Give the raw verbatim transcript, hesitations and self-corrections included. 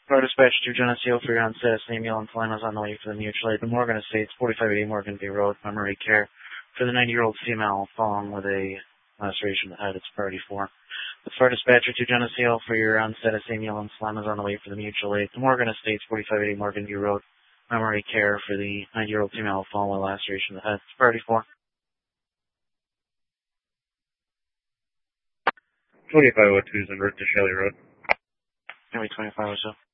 Fire dispatch to Geneseo for your onset. Samuel and Salinas on the way for the mutual aid. The Morgan Estates, forty-five eighty Morgan Bay Road, memory care for the ninety-year-old female fallen with a laceration to the head. It's priority four. The fire dispatcher to Geneseo for your onset of Samuel and Salinas on the way for the mutual aid. The Morgan Estates, forty-five eighty Morgan Bay Road, memory care for the ninety-year-old female fallen with a laceration to the head. It's priority four. twenty-five oh two is en route to Shelley Road. Maybe twenty-five or so.